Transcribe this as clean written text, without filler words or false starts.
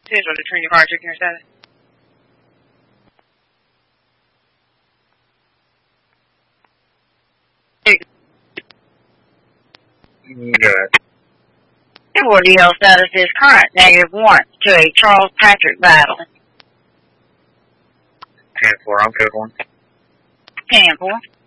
Says what, return your car, checking your status. Good. Civil DL status is current, -1 to a Charles Patrick battle. 10-4, I'm code 1. 10-4.